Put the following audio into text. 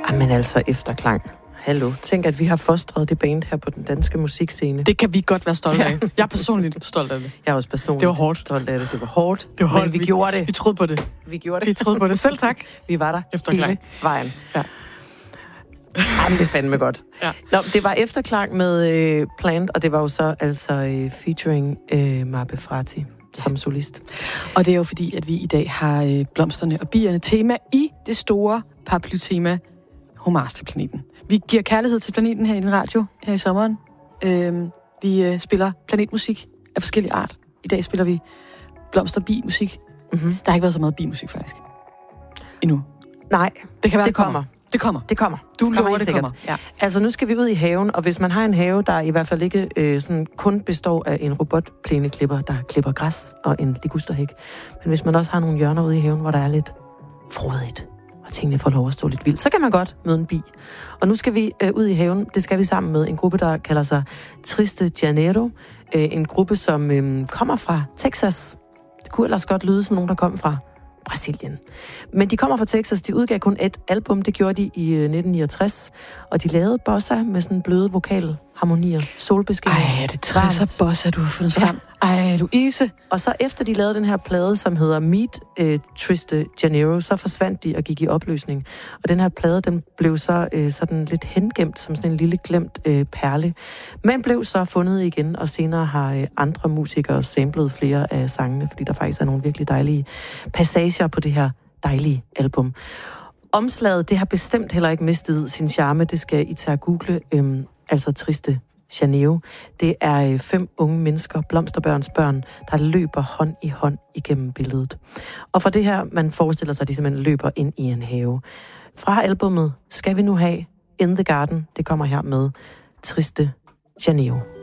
Jamen altså, Efterklang. Hallo. Tænk, at vi har fostret det band her på den danske musikscene. Det kan vi godt være stolte af. Jeg er personligt stolt af det. Jeg er også personligt det var hårdt. stolt af det. Det var hårdt, men vi gjorde det. Vi troede på det. Vi gjorde det. Vi troede på det. Selv tak. Vi var der Efterklang. hele vejen. Ja. Jamen, det fandme godt. Ja. Nå, det var Efterklang med Plant, og det var jo så altså featuring Mappe Frati som solist. Og det er jo fordi, at vi i dag har blomsterne og bierne tema i det store paraply-tema Homage til planeten. Vi giver kærlighed til planeten her i den radio her i sommeren. Vi spiller planetmusik af forskellige art. I dag spiller vi blomster-bi-musik. Mm-hmm. Der har ikke været så meget bi-musik faktisk. Endnu. Nej, det kan være, det kommer. Det kommer. Det kommer. Du lover, det sikkert. kommer. Ja. Altså, nu skal vi ud i haven, og hvis man har en have, der i hvert fald ikke sådan kun består af en robotplæneklipper, der klipper græs og en ligusterhæk, men hvis man også har nogle hjørner ude i haven, hvor der er lidt frodigt, og tingene får lov at stå lidt vildt, så kan man godt møde en bi. Og nu skal vi ud i haven. Det skal vi sammen med en gruppe, der kalder sig Triste Janeiro. En gruppe, som kommer fra Texas. Det kunne ellers godt lyde som nogen, der kom fra Brasilien. Men de kommer fra Texas. De udgav kun et album. Det gjorde de i 1969. Og de lavede bossa med sådan bløde vokalharmonier. Solbeskinning. Ej, er det 60'er bossa, du har fundet frem? Ej, Louise. Og så efter de lavede den her plade, som hedder Meet Triste Janeiro, så forsvandt de og gik i opløsning. Og den her plade, den blev så sådan lidt hengemt som sådan en lille glemt perle. Men blev så fundet igen, og senere har andre musikere samlet flere af sangene, fordi der faktisk er nogle virkelig dejlige passager på det her dejlige album. Omslaget, det har bestemt heller ikke mistet sin charme. Det skal I tage at google, altså Triste Janeiro. Det er 5 unge mennesker, blomsterbørns børn, der løber hånd i hånd igennem billedet. Og for det her, man forestiller sig, at de simpelthen løber ind i en have. Fra albummet Skal vi nu have In the Garden, det kommer her med Triste Janeiro.